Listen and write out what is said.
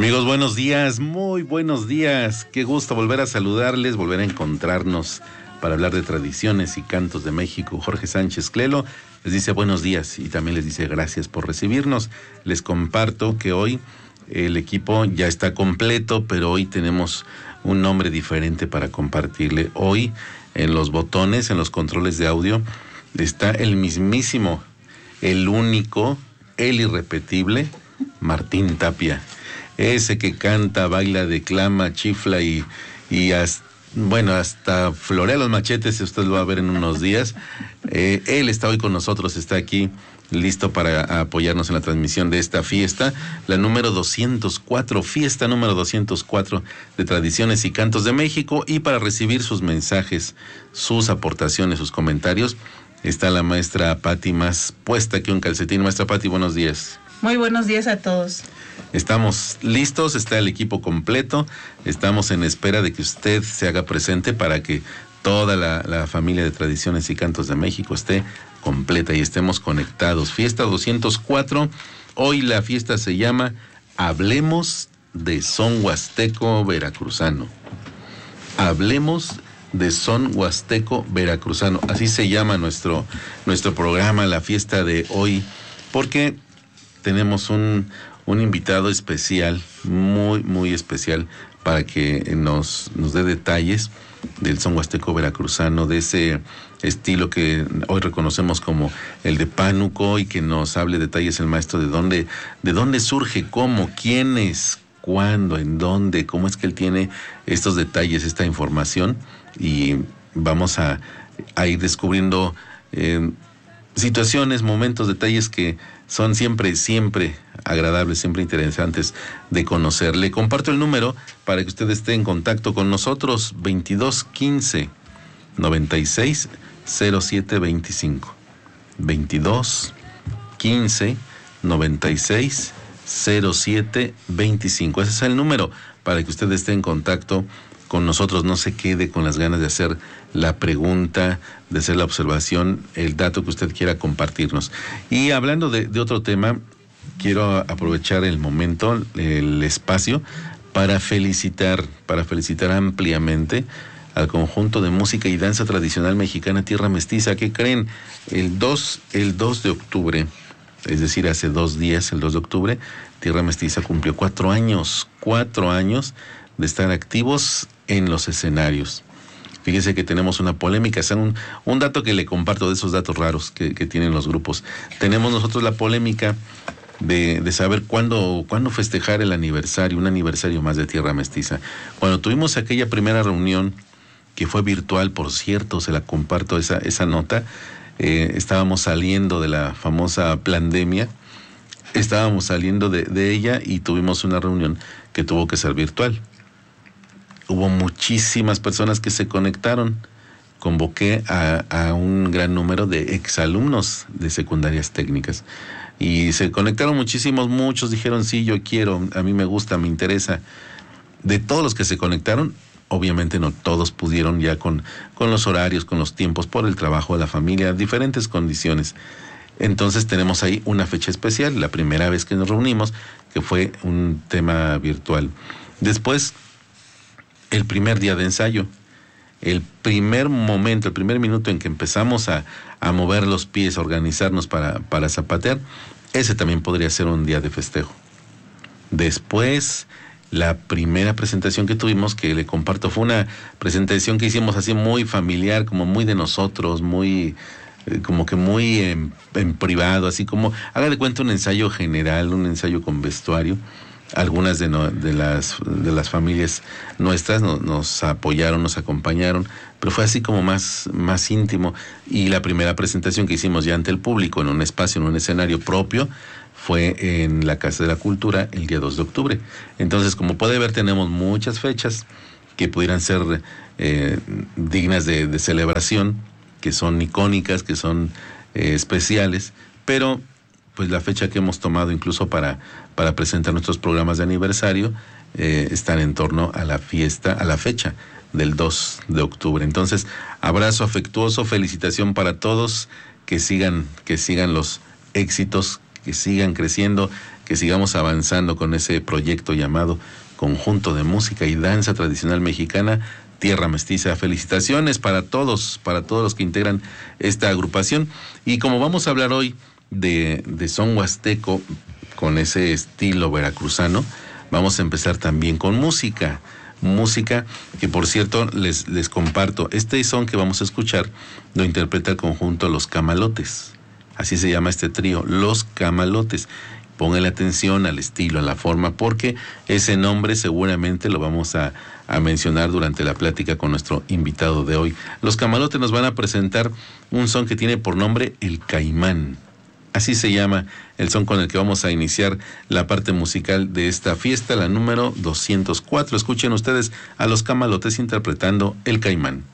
Amigos, buenos días, muy buenos días. Qué gusto volver a saludarles, volver a encontrarnos para hablar de tradiciones y cantos de México. Jorge Sánchez Clelo les dice buenos días y también les dice gracias por recibirnos. Les comparto que hoy el equipo ya está completo, pero hoy tenemos un nombre diferente para compartirle. Hoy en los botones, en los controles de audio, está el mismísimo, el único, el irrepetible, Martín Tapia. Ese que canta, baila, declama, chifla y hasta florea los machetes, usted lo va a ver en unos días. Él está hoy con nosotros, está aquí listo para apoyarnos en la transmisión de esta fiesta, la número 204, fiesta número 204 de Tradiciones y Cantos de México, y para recibir sus mensajes, sus aportaciones, sus comentarios, está la maestra Pati, más puesta que un calcetín. Maestra Pati, buenos días. Muy buenos días a todos. Estamos listos, está el equipo completo, estamos en espera de que usted se haga presente para que toda la familia de Tradiciones y Cantos de México esté completa y estemos conectados. Fiesta 204, hoy la fiesta se llama Hablemos de Son Huasteco Veracruzano. Hablemos de Son Huasteco Veracruzano, así se llama nuestro programa, la fiesta de hoy, porque tenemos un invitado especial, muy, muy especial, para que nos dé detalles del son huasteco veracruzano, de ese estilo que hoy reconocemos como el de Pánuco, y que nos hable detalles el maestro de dónde surge, cómo, quiénes, cuándo, en dónde, cómo es que él tiene estos detalles, esta información, y vamos a ir descubriendo situaciones, momentos, detalles que son siempre agradables, siempre interesantes de conocer. Le comparto el número para que usted esté en contacto con nosotros, 2215 96 07 25. 2215 96 07 25. Ese es el número para que usted esté en contacto con nosotros, no se quede con las ganas de hacer la pregunta, de hacer la observación, el dato que usted quiera compartirnos. Y hablando de otro tema, quiero aprovechar el momento, el espacio, para felicitar ampliamente al conjunto de música y danza tradicional mexicana Tierra Mestiza. ¿Qué creen? El 2 de octubre, es decir, hace 2 días, el 2 de octubre, Tierra Mestiza cumplió 4 años de estar activos en los escenarios. Fíjese que tenemos una polémica, un dato que le comparto de esos datos raros que tienen los grupos. Tenemos nosotros la polémica de saber cuándo festejar el aniversario, un aniversario más de Tierra Mestiza. Cuando tuvimos aquella primera reunión, que fue virtual, por cierto, se la comparto esa nota, estábamos saliendo de la famosa pandemia, estábamos saliendo de ella y tuvimos una reunión que tuvo que ser virtual. Hubo muchísimas personas que se conectaron. Convoqué a un gran número de exalumnos de secundarias técnicas y se conectaron muchos dijeron sí, yo quiero, a mí me gusta, me interesa. De todos los que se conectaron, obviamente no todos pudieron ya con los horarios, con los tiempos, por el trabajo de la familia, diferentes condiciones. Entonces tenemos ahí una fecha especial, la primera vez que nos reunimos, que fue un tema virtual. Después, el primer día de ensayo, el primer minuto en que empezamos a mover los pies, a organizarnos para zapatear, ese también podría ser un día de festejo. Después, la primera presentación que tuvimos, que le comparto, fue una presentación que hicimos así muy familiar, como muy de nosotros, muy como que muy en privado, así como, haga de cuenta, un ensayo general, un ensayo con vestuario. Algunas de las familias nuestras nos apoyaron, nos acompañaron, pero fue así como más íntimo. Y la primera presentación que hicimos ya ante el público, en un espacio, en un escenario propio, fue en la Casa de la Cultura el día 2 de octubre. Entonces, como puede ver, tenemos muchas fechas que pudieran ser dignas de celebración, que son icónicas, que son especiales, pero pues la fecha que hemos tomado incluso para presentar nuestros programas de aniversario están en torno a la fecha del 2 de octubre. Entonces, abrazo afectuoso, felicitación para todos, que sigan los éxitos, que sigan creciendo que sigamos avanzando con ese proyecto llamado Conjunto de Música y Danza Tradicional Mexicana Tierra Mestiza. Felicitaciones para todos los que integran esta agrupación. Y como vamos a hablar hoy de son huasteco con ese estilo veracruzano, vamos a empezar también con música que, por cierto, les comparto. Este son que vamos a escuchar lo interpreta el conjunto Los Camalotes. Así se llama este trío, Los Camalotes. Pónganle atención al estilo, a la forma, porque ese nombre seguramente lo vamos a mencionar durante la plática con nuestro invitado de hoy. Los Camalotes nos van a presentar un son que tiene por nombre El Caimán. Así se llama el son con el que vamos a iniciar la parte musical de esta fiesta, la número 204. Escuchen ustedes a Los Camalotes interpretando El Caimán.